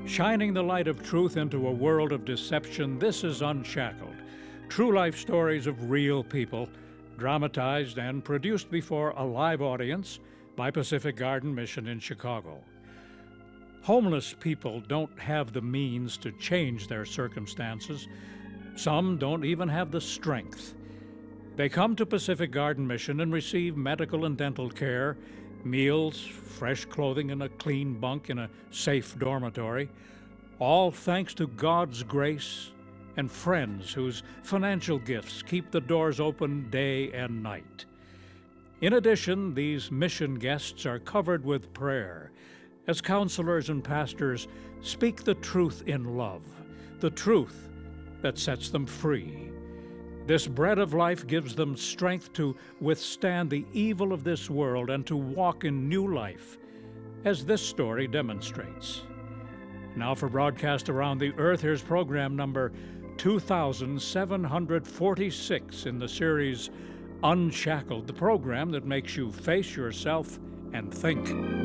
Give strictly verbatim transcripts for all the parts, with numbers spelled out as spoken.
Shining the light of truth into a world of deception, this is Unshackled. True life stories of real people, dramatized and produced before a live audience by Pacific Garden Mission in Chicago. Homeless people don't have the means to change their circumstances. Some don't even have the strength. They come to Pacific Garden Mission and receive medical and dental care, meals, fresh clothing, and a clean bunk in a safe dormitory, all thanks to God's grace and friends whose financial gifts keep the doors open day and night. In addition, these mission guests are covered with prayer as counselors and pastors speak the truth in love, the truth that sets them free. This bread of life gives them strength to withstand the evil of this world and to walk in new life, as this story demonstrates. Now for broadcast around the earth, here's program number two thousand seven hundred forty-six in the series Unshackled, the program that makes you face yourself and think.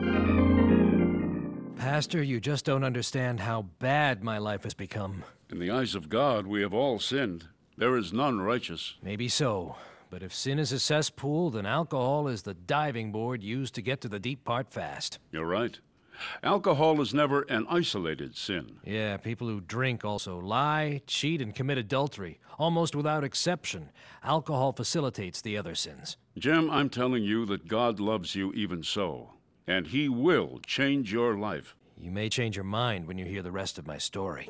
Pastor, you just don't understand how bad my life has become. In the eyes of God, we have all sinned. There is none righteous. Maybe so, but if sin is a cesspool, then alcohol is the diving board used to get to the deep part fast. You're right. Alcohol is never an isolated sin. Yeah, people who drink also lie, cheat, and commit adultery. Almost without exception, alcohol facilitates the other sins. Jim, I'm telling you that God loves you even so, and He will change your life. You may change your mind when you hear the rest of my story.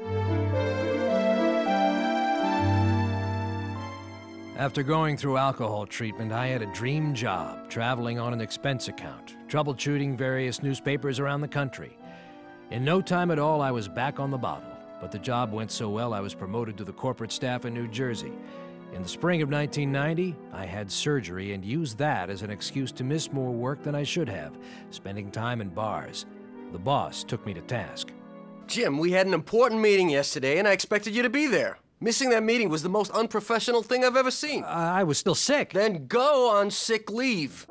After going through alcohol treatment, I had a dream job, traveling on an expense account, troubleshooting various newspapers around the country. In no time at all, I was back on the bottle, but the job went so well I was promoted to the corporate staff in New Jersey. In the spring of nineteen ninety, I had surgery and used that as an excuse to miss more work than I should have, spending time in bars. The boss took me to task. Jim, we had an important meeting yesterday, and I expected you to be there. Missing that meeting was the most unprofessional thing I've ever seen. I was still sick. Then go on sick leave.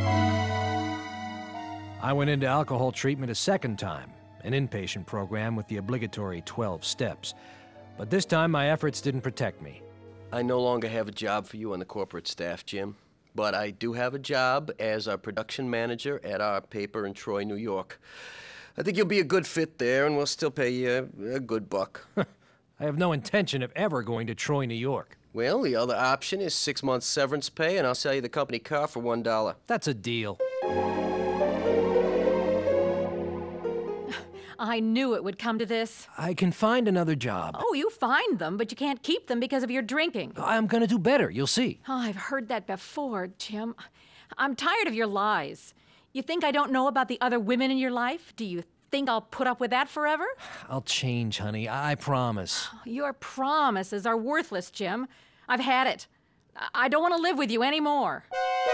I went into alcohol treatment a second time, an inpatient program with the obligatory twelve steps. But this time, my efforts didn't protect me. I no longer have a job for you on the corporate staff, Jim. But I do have a job as our production manager at our paper in Troy, New York. I think you'll be a good fit there, and we'll still pay you a, a good buck. I have no intention of ever going to Troy, New York. Well, the other option is six months severance pay, and I'll sell you the company car for one dollar. That's a deal. I knew it would come to this. I can find another job. Oh, you find them, but you can't keep them because of your drinking. I'm gonna do better, you'll see. Oh, I've heard that before, Jim. I'm tired of your lies. You think I don't know about the other women in your life? Do you think I'll put up with that forever? I'll change, honey. I promise. Your promises are worthless, Jim. I've had it. I don't want to live with you anymore.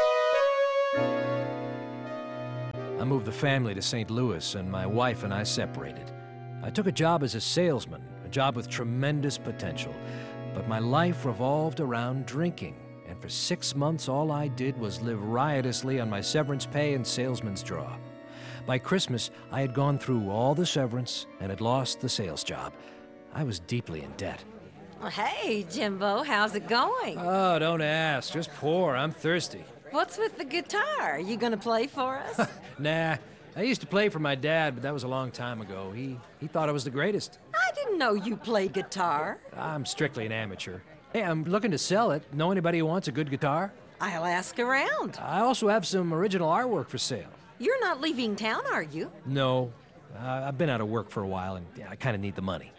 I moved the family to Saint Louis, and my wife and I separated. I took a job as a salesman, a job with tremendous potential, but my life revolved around drinking, and for six months all I did was live riotously on my severance pay and salesman's draw. By Christmas, I had gone through all the severance and had lost the sales job. I was deeply in debt. Well, hey, Jimbo, how's it going? Oh, don't ask. Just pour. I'm thirsty. What's with the guitar? You gonna play for us? Nah. I used to play for my dad, but that was a long time ago. He he thought I was the greatest. I didn't know you played guitar. I'm strictly an amateur. Hey, I'm looking to sell it. Know anybody who wants a good guitar? I'll ask around. I also have some original artwork for sale. You're not leaving town, are you? No. Uh, I've been out of work for a while, and yeah, I kind of need the money.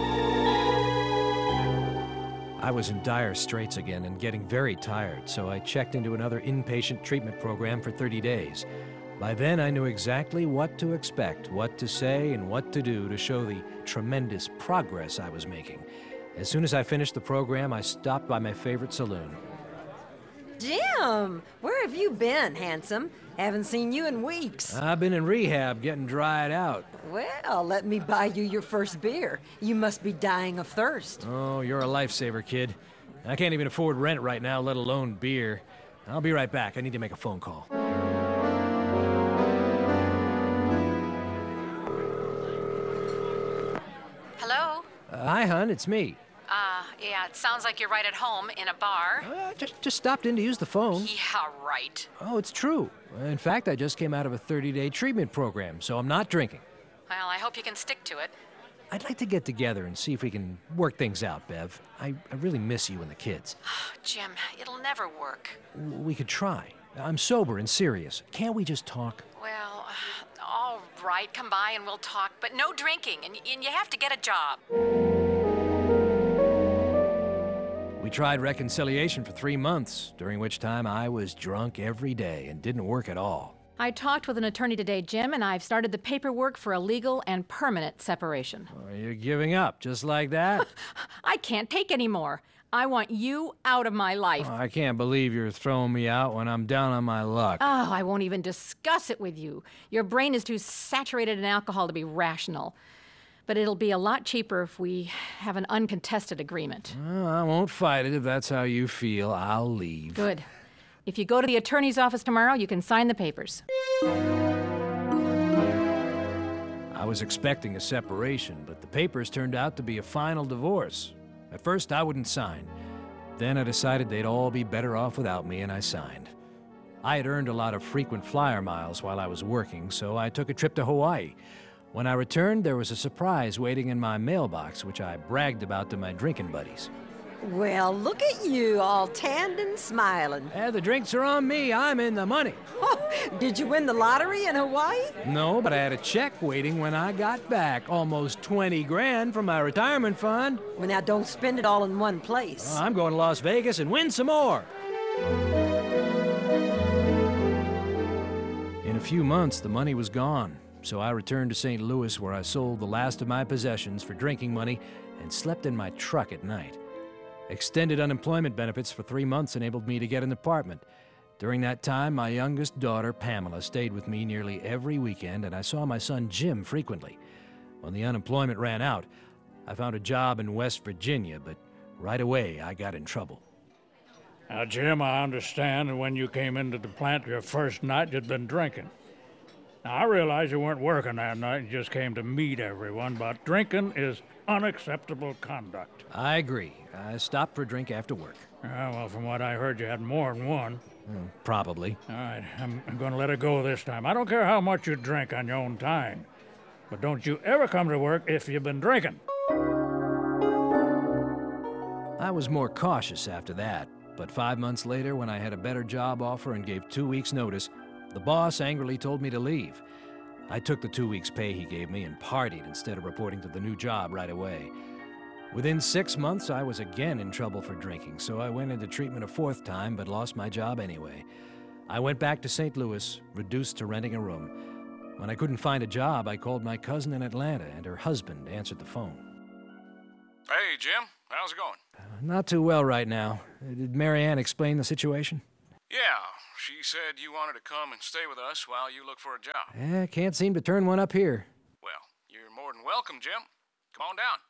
I was in dire straits again and getting very tired, so I checked into another inpatient treatment program for thirty days. By then, I knew exactly what to expect, what to say, and what to do to show the tremendous progress I was making. As soon as I finished the program, I stopped by my favorite saloon. Jim, where have you been, handsome? Haven't seen you in weeks. I've been in rehab, getting dried out. Well, let me buy you your first beer. You must be dying of thirst. Oh, you're a lifesaver, kid. I can't even afford rent right now, let alone beer. I'll be right back. I need to make a phone call. Uh, hi, hon, it's me. Uh, yeah, it sounds like you're right at home in a bar. Uh, just, just stopped in to use the phone. Yeah, right. Oh, it's true. In fact, I just came out of a thirty-day treatment program, so I'm not drinking. Well, I hope you can stick to it. I'd like to get together and see if we can work things out, Bev. I, I really miss you and the kids. Jim, it'll never work. W- We could try. I'm sober and serious. Can't we just talk? Well, all right, come by and we'll talk, but no drinking, and, and you have to get a job. We tried reconciliation for three months, during which time I was drunk every day and didn't work at all. I talked with an attorney today, Jim, and I've started the paperwork for a legal and permanent separation. Oh, you're giving up, just like that? I can't take any more. I want you out of my life. Oh, I can't believe you're throwing me out when I'm down on my luck. Oh, I won't even discuss it with you. Your brain is too saturated in alcohol to be rational. But it'll be a lot cheaper if we have an uncontested agreement. Well, I won't fight it if that's how you feel. I'll leave. Good. If you go to the attorney's office tomorrow, you can sign the papers. I was expecting a separation, but the papers turned out to be a final divorce. At first, I wouldn't sign. Then I decided they'd all be better off without me, and I signed. I had earned a lot of frequent flyer miles while I was working, so I took a trip to Hawaii. When I returned, there was a surprise waiting in my mailbox, which I bragged about to my drinking buddies. Well, look at you, all tanned and smiling. Eh, the drinks are on me. I'm in the money. Oh, did you win the lottery in Hawaii? No, but I had a check waiting when I got back. Almost twenty grand from my retirement fund. Well, now don't spend it all in one place. I'm going to Las Vegas and win some more. In a few months, the money was gone. So I returned to Saint Louis, where I sold the last of my possessions for drinking money and slept in my truck at night. Extended unemployment benefits for three months enabled me to get an apartment. During that time, my youngest daughter, Pamela, stayed with me nearly every weekend, and I saw my son Jim frequently. When the unemployment ran out, I found a job in West Virginia, but right away I got in trouble. Now, Jim, I understand that when you came into the plant your first night, you'd been drinking. Now, I realize you weren't working that night and just came to meet everyone, but drinking is unacceptable conduct. I agree. I stopped for a drink after work. Uh, well, from what I heard, you had more than one. Mm, probably. All right, I'm, I'm going to let it go this time. I don't care how much you drink on your own time, but don't you ever come to work if you've been drinking. I was more cautious after that, but five months later, when I had a better job offer and gave two weeks' notice, the boss angrily told me to leave. I took the two weeks' pay he gave me and partied instead of reporting to the new job right away. Within six months, I was again in trouble for drinking, so I went into treatment a fourth time but lost my job anyway. I went back to Saint Louis, reduced to renting a room. When I couldn't find a job, I called my cousin in Atlanta, and her husband answered the phone. Hey, Jim. How's it going? Not too well right now. Did Marianne explain the situation? Yeah, she said you wanted to come and stay with us while you look for a job. Eh, can't seem to turn one up here. Well, you're more than welcome, Jim. Come on down.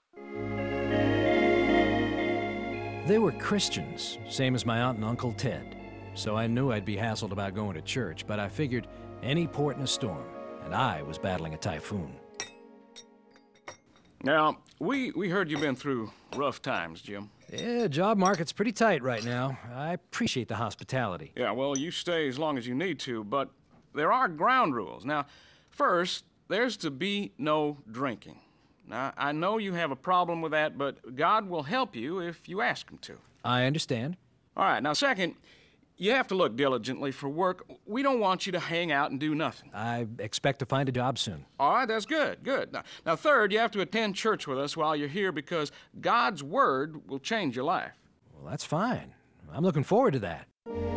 They were Christians, same as my aunt and Uncle Ted. So I knew I'd be hassled about going to church, but I figured any port in a storm, and I was battling a typhoon. Now, we, we heard you've been through rough times, Jim. Yeah, job market's pretty tight right now. I appreciate the hospitality. Yeah, well, you stay as long as you need to, but there are ground rules. Now, first, there's to be no drinking. Now, I know you have a problem with that, but God will help you if you ask Him to. I understand. All right, now, second, you have to look diligently for work. We don't want you to hang out and do nothing. I expect to find a job soon. All right, that's good, good. Now, now, third, you have to attend church with us while you're here because God's Word will change your life. Well, that's fine. I'm looking forward to that.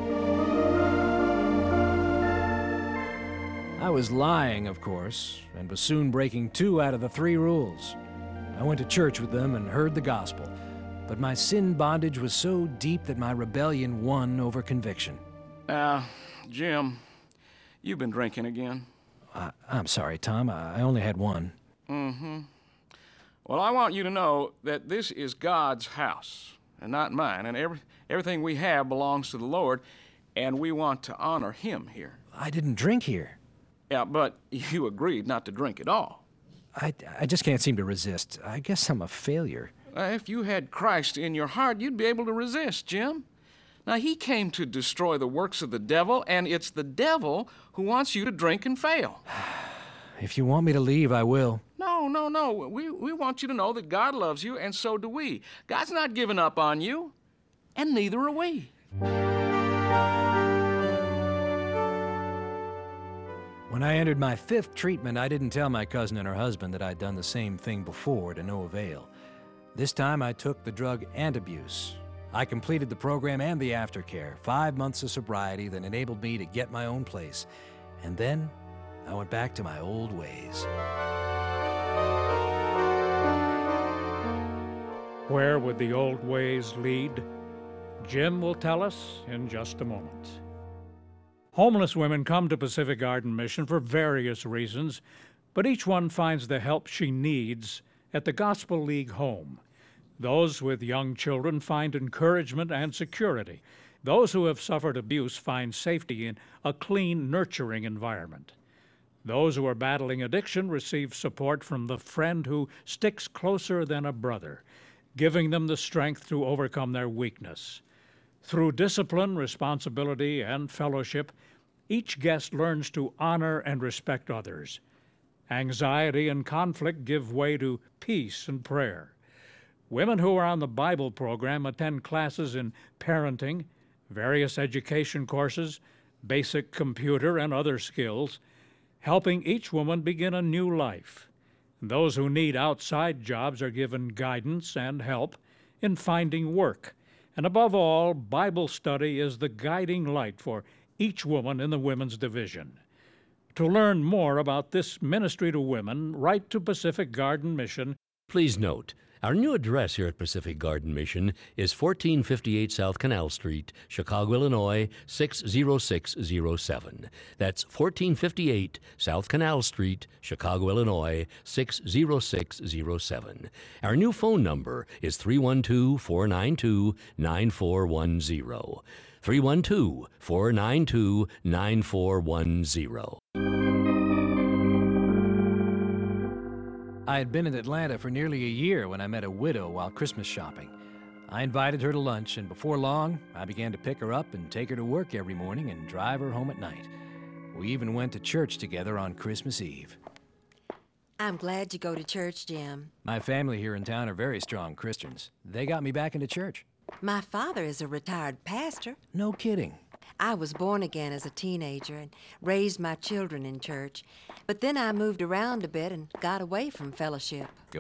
I was lying, of course, and was soon breaking two out of the three rules. I went to church with them and heard the gospel, but my sin bondage was so deep that my rebellion won over conviction. Now, Jim, you've been drinking again. I, I'm sorry, Tom. I, I only had one. Mm-hmm. Well, I want you to know that this is God's house and not mine, and every, everything we have belongs to the Lord, and we want to honor Him here. I didn't drink here. Yeah, but you agreed not to drink at all. I, I just can't seem to resist. I guess I'm a failure. Uh, if you had Christ in your heart, you'd be able to resist, Jim. Now, he came to destroy the works of the devil, and it's the devil who wants you to drink and fail. If you want me to leave, I will. No, no, no. We, we want you to know that God loves you, and so do we. God's not giving up on you, and neither are we. When I entered my fifth treatment, I didn't tell my cousin and her husband that I'd done the same thing before to no avail. This time I took the drug and abuse. I completed the program and the aftercare, five months of sobriety that enabled me to get my own place. And then I went back to my old ways. Where would the old ways lead? Jim will tell us in just a moment. Homeless women come to Pacific Garden Mission for various reasons, but each one finds the help she needs at the Gospel League home. Those with young children find encouragement and security. Those who have suffered abuse find safety in a clean, nurturing environment. Those who are battling addiction receive support from the friend who sticks closer than a brother, giving them the strength to overcome their weakness. Through discipline, responsibility, and fellowship, each guest learns to honor and respect others. Anxiety and conflict give way to peace and prayer. Women who are on the Bible program attend classes in parenting, various education courses, basic computer and other skills, helping each woman begin a new life. Those who need outside jobs are given guidance and help in finding work. And above all, Bible study is the guiding light for each woman in the women's division. To learn more about this ministry to women, write to Pacific Garden Mission. Please note, our new address here at Pacific Garden Mission is fourteen fifty-eight South Canal Street, Chicago, Illinois, six zero six zero seven. That's fourteen fifty-eight South Canal Street, Chicago, Illinois, six zero six zero seven. Our new phone number is three one two, four nine two, nine four one zero. three one two, four nine two, nine four one zero. I had been in Atlanta for nearly a year when I met a widow while Christmas shopping. I invited her to lunch, and before long, I began to pick her up and take her to work every morning and drive her home at night. We even went to church together on Christmas Eve. I'm glad you go to church, Jim. My family here in town are very strong Christians. They got me back into church. My father is a retired pastor. No kidding. I was born again as a teenager and raised my children in church. But then I moved around a bit and got away from fellowship.